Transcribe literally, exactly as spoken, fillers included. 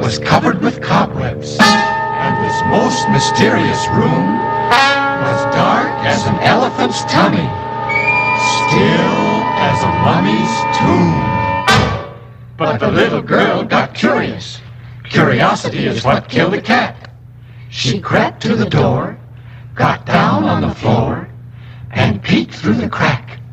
was covered with cobwebs, and this most mysterious room was dark as an elephant's tummy, still as a mummy's tomb. But the little girl got curious. Curiosity is what killed the cat. She crept to the door, got down on the floor, and peeked through the crack.